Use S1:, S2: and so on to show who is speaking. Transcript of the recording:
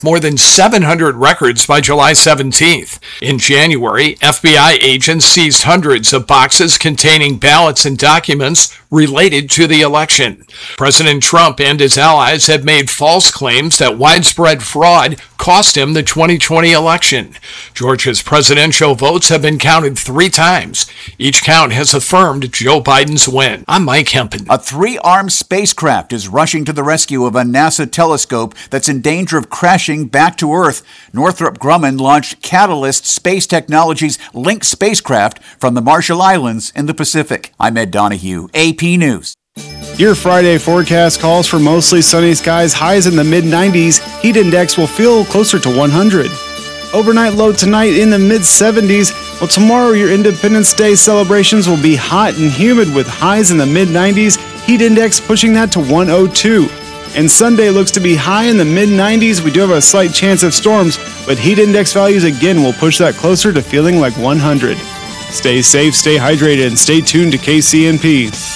S1: more than 700 records by July 17th. In January, FBI agents seized hundreds of boxes containing ballots and documents related to the election. President Trump and his allies have made false claims that widespread fraud cost him the 2020 election. Georgia's presidential votes have been counted 3 times. Each count has affirmed Joe Biden's win. I'm Mike Hempen.
S2: A 3-armed spacecraft is rushing to the rescue of a NASA telescope that's in danger of crashing back to Earth. Northrop Grumman launched Catalyst Space Technologies Link spacecraft from the Marshall Islands in the Pacific. I'm Ed Donahue, AP News.
S3: Your Friday forecast calls for mostly sunny skies, highs in the mid-90s. Heat index will feel closer to 100. Overnight low tonight in the mid-70s. Well, tomorrow your Independence Day celebrations will be hot and humid with highs in the mid-90s. Heat index pushing that to 102. And Sunday looks to be high in the mid-90s. We do have a slight chance of storms, but heat index values again will push that closer to feeling like 100. Stay safe, stay hydrated, and stay tuned to KCNP.